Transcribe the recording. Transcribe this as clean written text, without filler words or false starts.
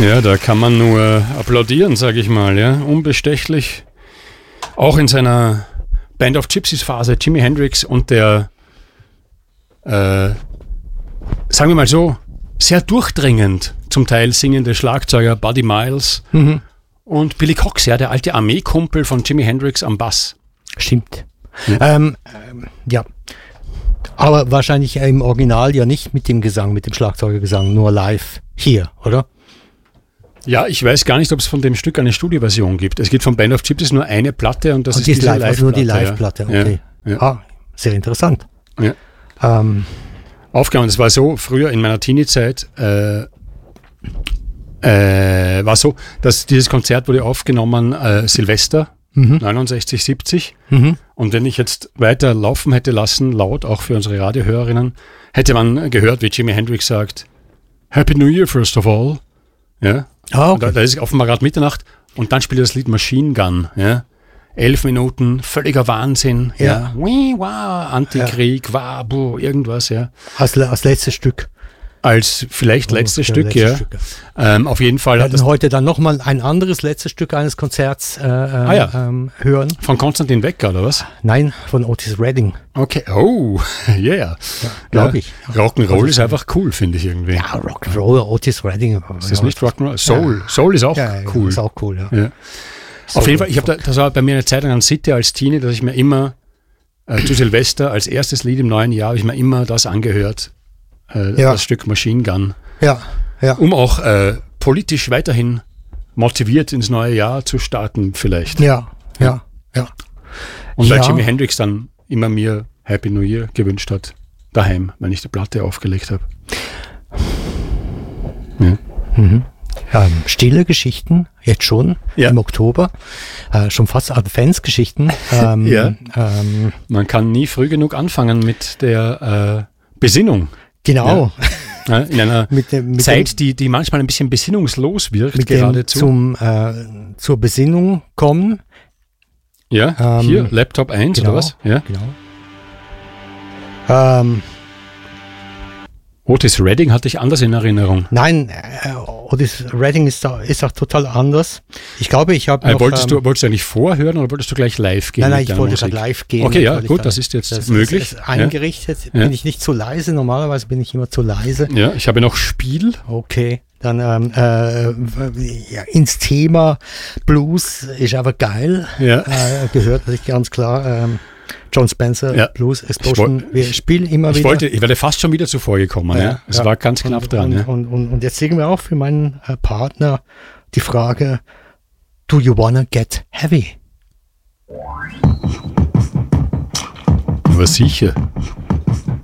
Ja, da kann man nur applaudieren, sage ich mal. Ja, unbestechlich. Auch in seiner Band of Gypsies Phase, Jimi Hendrix und der, sagen wir mal so, sehr durchdringend zum Teil singende Schlagzeuger Buddy Miles und Billy Cox, ja, der alte Armeekumpel von Jimi Hendrix am Bass. Stimmt. Ja. Aber wahrscheinlich im Original ja nicht mit dem Gesang, mit dem Schlagzeugergesang, nur live hier, oder? Ja, ich weiß gar nicht, ob es von dem Stück eine Studioversion gibt. Es gibt von Band of Gypsies nur eine Platte und das ist diese live, also nur die Live-Platte. Okay. Ja. Sehr interessant. Ja. Aufgenommen, das war so, früher in meiner Teenie-Zeit war so, dass dieses Konzert wurde aufgenommen Silvester 69, 70 und wenn ich jetzt weiter laufen hätte lassen, laut, auch für unsere Radiohörerinnen, hätte man gehört, wie Jimi Hendrix sagt, Happy New Year first of all. Ja. Okay. Da ist offenbar gerade Mitternacht und dann spielt das Lied Machine Gun. Ja. 11 Minuten, völliger Wahnsinn. Ja. Antikrieg, irgendwas. Ja. Als letztes Stück. Als vielleicht letztes Stück, ja. Auf jeden Fall. Wir werden heute dann nochmal ein anderes letztes Stück eines Konzerts hören. Von Konstantin Wecker, oder was? Nein, von Otis Redding. Okay, yeah. Glaube ich. Rock'n'Roll ist einfach cool, finde ich irgendwie. Ja, Rock'n'Roll, Otis Redding. Ist das nicht Rock'n'Roll? Soul ist auch cool. Ist auch cool, ja. Auf jeden Fall, das war bei mir eine Zeit lang an City als Teenie, dass ich mir immer zu Silvester als erstes Lied im neuen Jahr habe ich mir immer das angehört. Das Stück Machine Gun. Ja. Um auch politisch weiterhin motiviert ins neue Jahr zu starten vielleicht. Ja. Und weil Jimi Hendrix dann immer mir Happy New Year gewünscht hat, daheim, wenn ich die Platte aufgelegt habe. Ja. Stille Geschichten, jetzt schon im Oktober, schon fast Adventsgeschichten. Man kann nie früh genug anfangen mit der Besinnung. Genau. Ja. In einer Zeit, die manchmal ein bisschen besinnungslos wirkt, geradezu. Zur Besinnung kommen. Ja, hier, Laptop 1 oder was? Ja. Genau. Otis Redding hatte ich anders in Erinnerung. Nein, Otis Redding ist auch total anders. Ich glaube, ich habe wolltest du eigentlich vorhören oder wolltest du gleich live gehen? Nein, ich wollte gerade live gehen. Okay, ja, gut, das ist jetzt möglich. Ist eingerichtet. Bin ich nicht zu leise? Normalerweise bin ich immer zu leise. Ja, ich habe noch Spiel. Okay, dann ins Thema Blues ist aber geil. Ja. Gehört natürlich ganz klar. John Spencer, Blues Explosion. Wir spielen immer wieder. Ich werde fast schon wieder zuvor gekommen. Es war ganz knapp dran. Und jetzt legen wir auch für meinen Partner die Frage, do you wanna get heavy? Aber sicher.